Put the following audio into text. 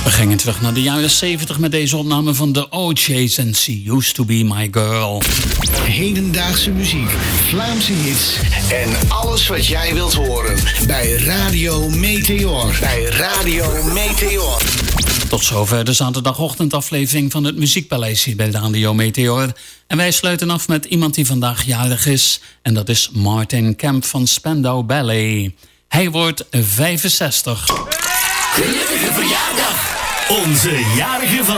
We gingen terug naar de jaren 70 met deze opname van de OJ's en She Used to Be My Girl. Hedendaagse muziek, Vlaamse hits en alles wat jij wilt horen bij Radio Meteor. Bij Radio Meteor. Tot zover de zaterdagochtendaflevering van het Muziekpaleis hier bij Radio Meteor. En wij sluiten af met iemand die vandaag jarig is. En dat is Martin Kemp van Spandau Ballet. Hij wordt 65. Gelukkige verjaardag! Onze jarige van